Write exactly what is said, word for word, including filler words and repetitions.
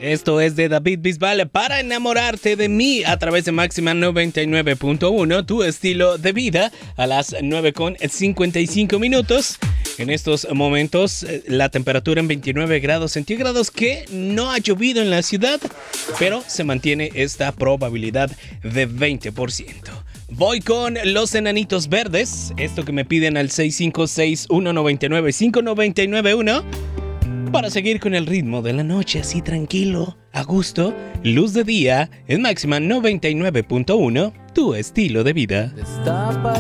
Esto es de David Bisbal para enamorarte de mí a través de Máxima noventa y nueve punto uno, tu estilo de vida, a las nueve con cincuenta y cinco minutos. En estos momentos la temperatura en veintinueve grados centígrados, que no ha llovido en la ciudad, pero se mantiene esta probabilidad de veinte por ciento. Voy con Los Enanitos Verdes, esto que me piden al seis cinco seis, uno nueve nueve, cinco nueve nueve uno. Para seguir con el ritmo de la noche, así tranquilo, a gusto, luz de día, en Máxima noventa y nueve punto uno, tu estilo de vida. Destapa